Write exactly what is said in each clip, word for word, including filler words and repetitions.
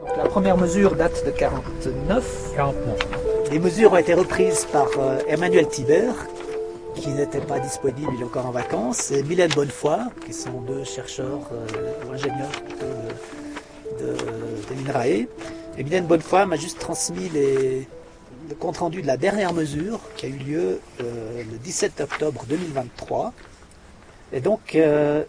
Donc, la première mesure date de quarante-neuf. quarante-neuf. Les mesures ont été reprises par euh, Emmanuel Thibert, qui n'était pas disponible, il est encore en vacances, et Mylène Bonnefoy, qui sont deux chercheurs euh, ou ingénieurs de, de, de l'INRAE. Et Mylène Bonnefoy m'a juste transmis les, le compte-rendu de la dernière mesure qui a eu lieu euh, le dix-sept octobre deux mille vingt-trois. Et donc, euh,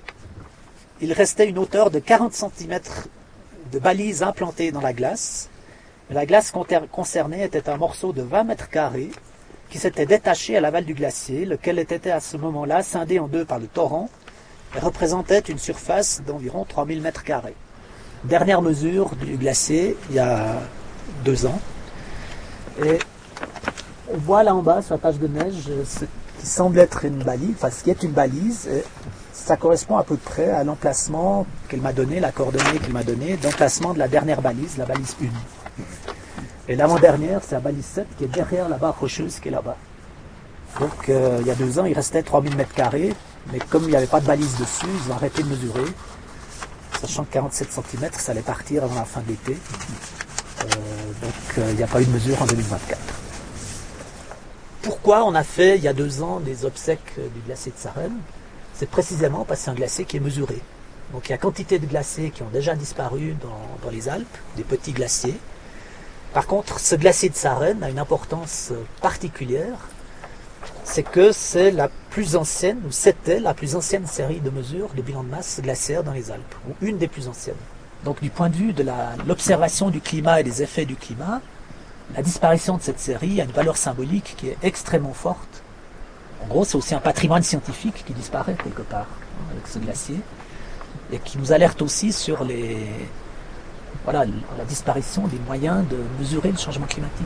il restait une hauteur de quarante centimètres de balises implantées dans la glace. La glace concernée était un morceau de vingt mètres carrés qui s'était détaché à l'aval du glacier, lequel était à ce moment-là scindé en deux par le torrent et représentait une surface d'environ trois mille mètres carrés. Dernière mesure du glacier, il y a deux ans. Et on voit là en bas, sur la page de neige, ce qui semble être une balise, enfin ce qui est une balise. Et ça correspond à peu près à l'emplacement qu'elle m'a donné, la coordonnée qu'elle m'a donnée, d'emplacement de la dernière balise, la balise un. Et l'avant-dernière, c'est la balise sept qui est derrière la barre rocheuse qui est là-bas. Donc euh, il y a deux ans, il restait trois mille mètres carrés, mais comme il n'y avait pas de balise dessus, ils ont arrêté de mesurer, sachant que quarante-sept centimètres, ça allait partir avant la fin de l'été. Euh, donc euh, il n'y a pas eu de mesure en deux mille vingt-quatre. Pourquoi on a fait, il y a deux ans, des obsèques du glacier de Sarenne? C'est précisément parce que c'est un glacier qui est mesuré. Donc il y a quantité de glaciers qui ont déjà disparu dans, dans les Alpes, des petits glaciers. Par contre, ce glacier de Sarenne a une importance particulière, c'est que c'est la plus ancienne, ou c'était la plus ancienne série de mesures de bilan de masse glaciaire dans les Alpes, ou une des plus anciennes. Donc du point de vue de l'observation du climat et des effets du climat, la disparition de cette série a une valeur symbolique qui est extrêmement forte. En gros, c'est aussi un patrimoine scientifique qui disparaît quelque part avec ce glacier, et qui nous alerte aussi sur les... Voilà, la disparition des moyens de mesurer le changement climatique.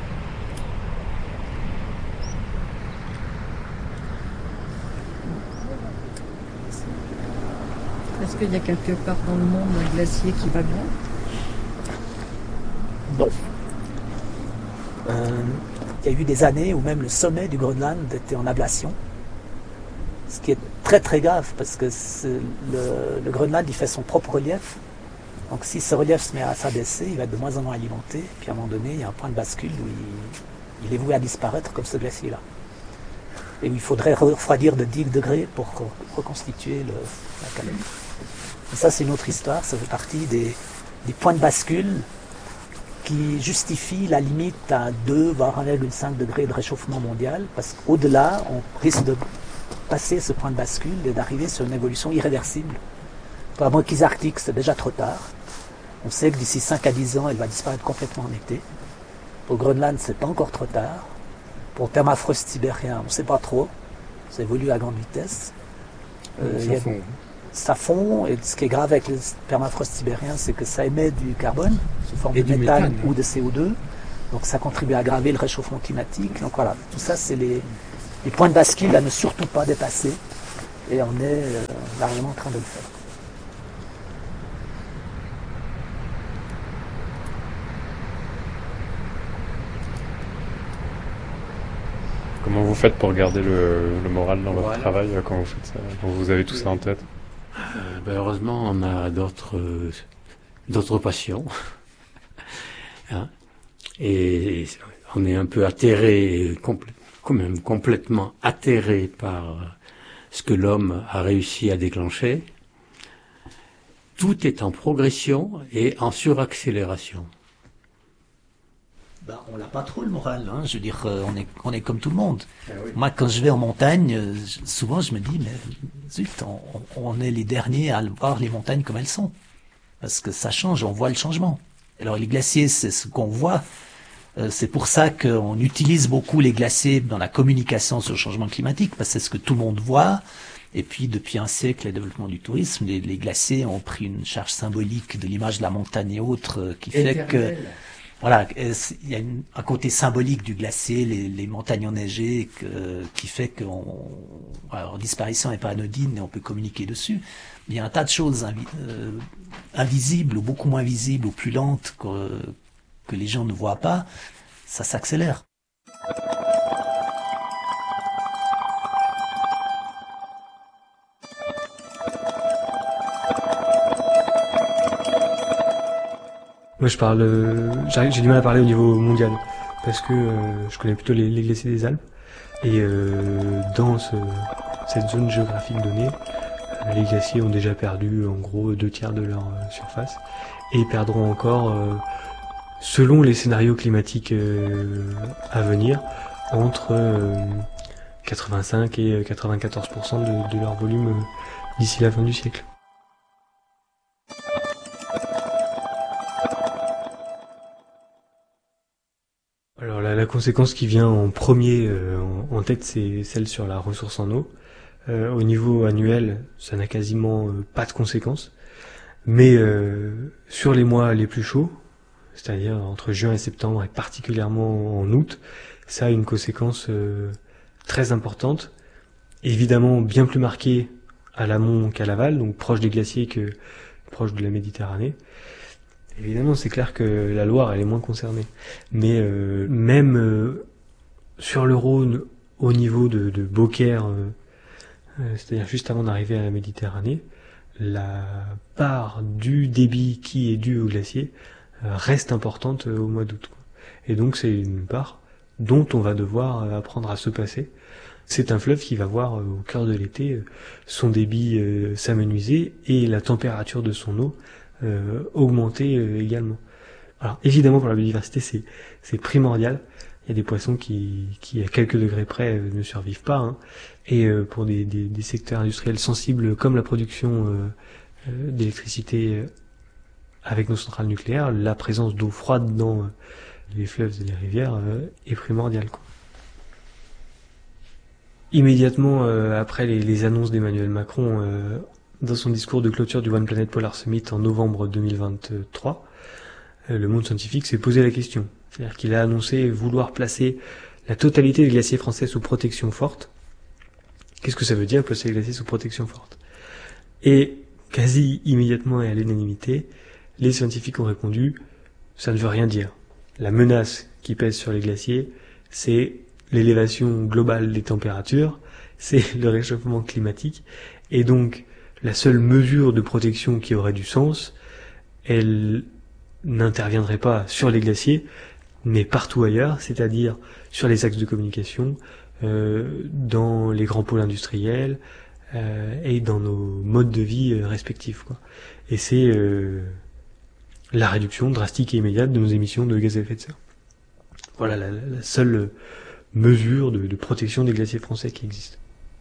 Est-ce qu'il y a quelque part dans le monde un glacier qui va bien? Non. Euh, il y a eu des années où même le sommet du Groenland était en ablation. Ce qui est très très grave parce que le, le Groenland il fait son propre relief. Donc si ce relief se met à s'abaisser, il va être de moins en moins alimenté. Puis à un moment donné, il y a un point de bascule où il, il est voué à disparaître comme ce glacier-là. Et où il faudrait refroidir de dix degrés pour reconstituer le, la calotte. Et ça, c'est une autre histoire. Ça fait partie des, des points de bascule qui justifient la limite à deux, voire un virgule cinq degrés de réchauffement mondial. Parce qu'au-delà, on risque de passer ce point de bascule et d'arriver sur une évolution irréversible. Pour la banquise arctique, c'est déjà trop tard. On sait que d'ici cinq à dix ans, elle va disparaître complètement en été. Pour Groenland, c'est pas encore trop tard. Pour le permafrost sibérien, on ne sait pas trop. Ça évolue à grande vitesse. Euh, ça, a, fond. ça fond. Et ce qui est grave avec le permafrost sibérien, c'est que ça émet du carbone sous forme et de méthane, méthane ou oui. de C O deux. Donc ça contribue à aggraver le réchauffement climatique. Donc voilà, tout ça, c'est les, les points de bascule à ne surtout pas dépasser. Et on est euh, largement en train de le faire. Comment vous faites pour garder le, le moral dans votre Voilà. travail quand vous faites ça, quand vous avez tout ça en tête? Euh, ben heureusement, on a d'autres euh, d'autres passions. Hein, et on est un peu atterré, complè- quand même complètement atterré par ce que l'homme a réussi à déclencher. Tout est en progression et en suraccélération. Ben, on n'a pas trop le moral, hein. Je veux dire, euh, on est, on est comme tout le monde. Ah oui. Moi, quand je vais en montagne, euh, je- souvent je me dis, mais zut, on, on est les derniers à voir les montagnes comme elles sont. Parce que ça change, on voit le changement. Alors les glaciers, c'est ce qu'on voit. Euh, c'est pour ça qu'on utilise beaucoup les glaciers dans la communication sur le changement climatique, parce que c'est ce que tout le monde voit. Et puis, depuis un siècle, le développement du tourisme, les, les glaciers ont pris une charge symbolique de l'image de la montagne et autres, euh, qui fait que... Voilà, il y a une, un côté symbolique du glacier, les, les montagnes enneigées, que, qui fait que leur disparition n'est pas anodine et on peut communiquer dessus. Mais il y a un tas de choses invi, euh, invisibles ou beaucoup moins visibles ou plus lentes que, que les gens ne voient pas. Ça s'accélère. Moi, je parle, euh, j'ai, j'ai du mal à parler au niveau mondial parce que euh, je connais plutôt les, les glaciers des Alpes et euh, dans ce, cette zone géographique donnée, euh, les glaciers ont déjà perdu en gros deux tiers de leur euh, surface et perdront encore, euh, selon les scénarios climatiques euh, à venir, entre euh, quatre-vingt-cinq et quatre-vingt-quatorze pour cent de, de leur volume euh, d'ici la fin du siècle. Alors la, la conséquence qui vient en premier euh, en, en tête, c'est celle sur la ressource en eau. Euh, au niveau annuel, ça n'a quasiment euh, pas de conséquences. Mais euh, sur les mois les plus chauds, c'est-à-dire entre juin et septembre et particulièrement en août, ça a une conséquence euh, très importante, évidemment bien plus marquée à l'amont qu'à l'aval, donc proche des glaciers que proche de la Méditerranée. Évidemment, c'est clair que la Loire, elle est moins concernée. Mais euh, même euh, sur le Rhône, au niveau de, de Beaucaire, euh, euh, c'est-à-dire juste avant d'arriver à la Méditerranée, la part du débit qui est due au glacier euh, reste importante euh, au mois d'août, quoi. Et donc c'est une part dont on va devoir euh, apprendre à se passer. C'est un fleuve qui va voir euh, au cœur de l'été euh, son débit euh, s'amenuiser et la température de son eau euh, augmenter euh, également. Alors évidemment pour la biodiversité c'est c'est primordial. Il y a des poissons qui, qui à quelques degrés près euh, ne survivent pas, hein. Et euh, pour des, des, des secteurs industriels sensibles comme la production euh, euh, d'électricité euh, avec nos centrales nucléaires, la présence d'eau froide dans euh, les fleuves et les rivières euh, est primordiale, quoi. Immédiatement euh, après les, les annonces d'Emmanuel Macron euh, dans son discours de clôture du One Planet Polar Summit en novembre deux mille vingt-trois, euh, le monde scientifique s'est posé la question. C'est-à-dire qu'il a annoncé vouloir placer la totalité des glaciers français sous protection forte. Qu'est-ce que ça veut dire, placer les glaciers sous protection forte? Et quasi immédiatement et à l'unanimité, les scientifiques ont répondu, ça ne veut rien dire. La menace qui pèse sur les glaciers, c'est l'élévation globale des températures, c'est le réchauffement climatique, et donc la seule mesure de protection qui aurait du sens, elle n'interviendrait pas sur les glaciers, mais partout ailleurs, c'est-à-dire sur les axes de communication, euh, dans les grands pôles industriels euh, et dans nos modes de vie euh, respectifs, quoi. Et c'est euh, la réduction drastique et immédiate de nos émissions de gaz à effet de serre. Voilà la, la seule mesure de, de protection des glaciers français qui existe.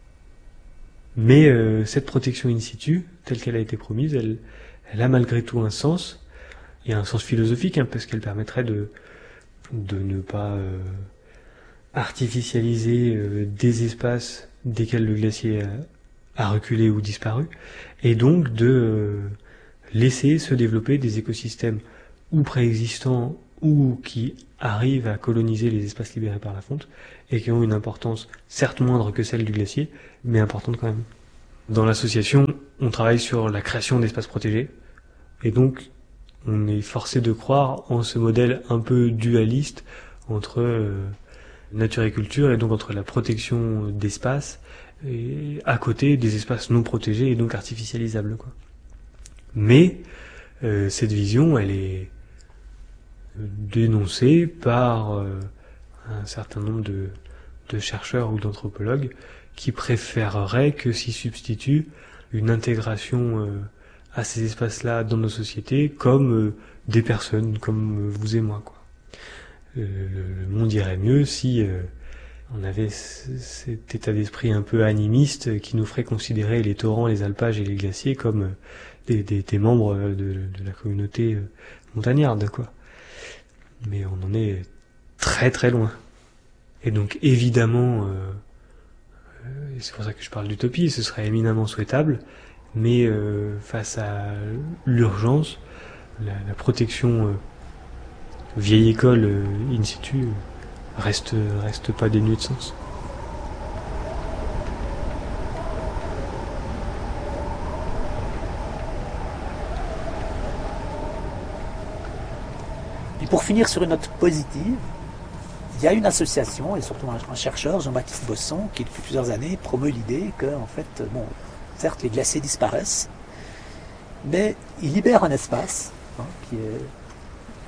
Mais euh, cette protection in situ, telle qu'elle a été promise, elle, elle a malgré tout un sens, et un sens philosophique, hein, parce qu'elle permettrait de de ne pas euh, artificialiser euh, des espaces desquels le glacier a, a reculé ou disparu, et donc de euh, laisser se développer des écosystèmes ou préexistants ou qui arrivent à coloniser les espaces libérés par la fonte et qui ont une importance certes moindre que celle du glacier, mais importante quand même. Dans l'association, on travaille sur la création d'espaces protégés, et donc on est forcé de croire en ce modèle un peu dualiste entre euh, nature et culture, et donc entre la protection d'espaces et à côté des espaces non protégés et donc artificialisables, quoi. Mais euh, cette vision, elle est dénoncée par euh, un certain nombre de, de chercheurs ou d'anthropologues qui préféreraient que s'y substitue une intégration euh, à ces espaces-là dans nos sociétés comme euh, des personnes, comme euh, vous et moi, quoi. Euh, le monde irait mieux si euh, on avait c- cet état d'esprit un peu animiste qui nous ferait considérer les torrents, les alpages et les glaciers comme euh, des, des, des membres de, de la communauté euh, montagnarde, quoi. Mais on en est très très loin. Et donc évidemment, euh, euh, c'est pour ça que je parle d'utopie, ce serait éminemment souhaitable, mais euh, face à l'urgence, la, la protection euh, vieille école euh, in situ euh, reste, reste pas dénuée de sens. Et pour finir sur une note positive, il y a une association, et surtout un, un chercheur, Jean-Baptiste Bosson, qui depuis plusieurs années promeut l'idée que, en fait, bon, certes, les glaciers disparaissent, mais ils libèrent un espace, hein, qui est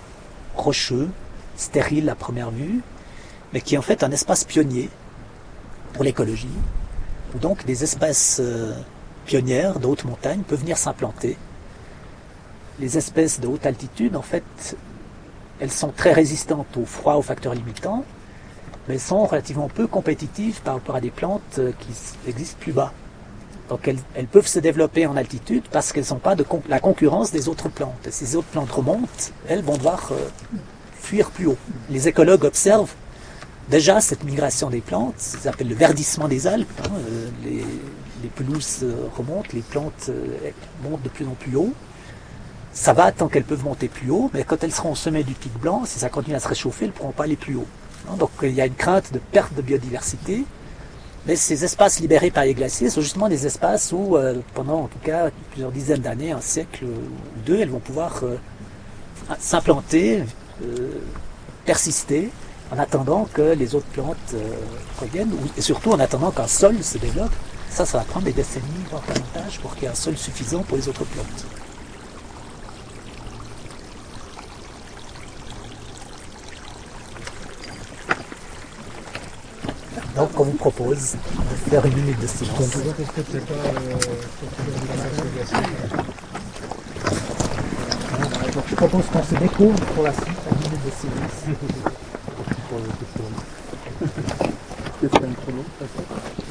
rocheux, stérile à première vue, mais qui est en fait un espace pionnier pour l'écologie, où donc des espèces euh, pionnières de haute montagne peuvent venir s'implanter. Les espèces de haute altitude, en fait, elles sont très résistantes au froid, aux facteurs limitants, mais elles sont relativement peu compétitives par rapport à des plantes qui existent plus bas. Donc elles, elles peuvent se développer en altitude parce qu'elles n'ont pas de con- la concurrence des autres plantes. Et si ces autres plantes remontent, elles vont devoir euh, fuir plus haut. Les écologues observent déjà cette migration des plantes, ça s'appelle le verdissement des Alpes. Hein, euh, les, les pelouses euh, remontent, les plantes euh, montent de plus en plus haut. Ça va tant qu'elles peuvent monter plus haut, mais quand elles seront au sommet du pic blanc, si ça continue à se réchauffer, elles ne pourront pas aller plus haut. Hein, donc il y a une crainte de perte de biodiversité. Mais ces espaces libérés par les glaciers sont justement des espaces où, euh, pendant en tout cas plusieurs dizaines d'années, un siècle ou deux, elles vont pouvoir euh, s'implanter, euh, persister, en attendant que les autres plantes euh, reviennent, ou, et surtout en attendant qu'un sol se développe. Ça, ça va prendre des décennies, voire davantage, pour qu'il y ait un sol suffisant pour les autres plantes. Donc on vous propose de faire une minute de silence. Donc je propose qu'on se découvre pour la suite à une minute de silence.